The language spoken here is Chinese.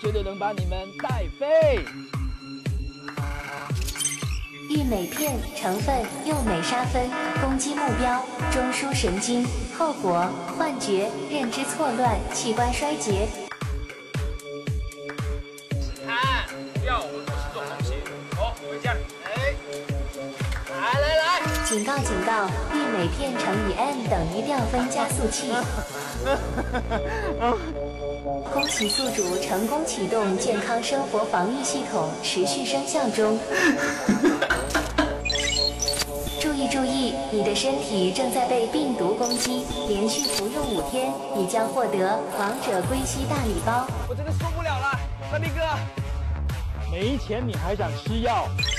绝对能把你们带飞。 玉镁片成分：右镁沙酚，攻击目标中枢神经，后果幻觉、认知错乱、器官衰竭。 看，不要，我们不是这种东西。走，回家。来。 警告！玉镁片乘以 M 等于调分加速器。恭喜宿主成功启动健康生活防御系统，持续生效中。注意，你的身体正在被病毒攻击，连续服用5天，你将获得王者归西大礼包。 我真的受不了了，大兵哥。 没钱你还想吃药？